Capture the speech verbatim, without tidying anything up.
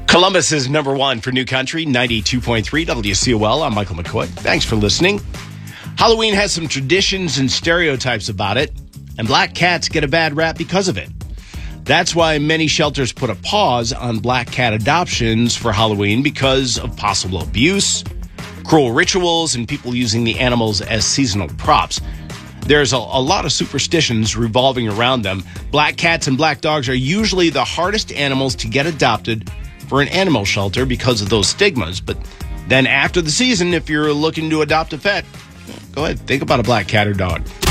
Columbus is number one for New Country, ninety-two point three W C O L. I'm Michael McCoy. Thanks for listening. Halloween has some traditions and stereotypes about it, and black cats get a bad rap because of it. That's why many shelters put a pause on black cat adoptions for Halloween because of possible abuse, cruel rituals, and people using the animals as seasonal props. There's a, a lot of superstitions revolving around them. Black cats and black dogs are usually the hardest animals to get adopted for an animal shelter because of those stigmas. But then after the season, if you're looking to adopt a pet, go ahead, think about a black cat or dog.